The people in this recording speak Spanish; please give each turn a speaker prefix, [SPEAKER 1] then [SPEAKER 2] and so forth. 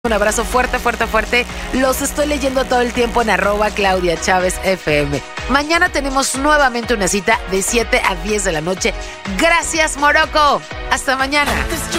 [SPEAKER 1] Un abrazo fuerte, fuerte, fuerte. Los estoy leyendo todo el tiempo en @ClaudiaChávez_FM. Mañana tenemos nuevamente una cita de 7 a 10 de la noche. Gracias, Morocco. Hasta mañana.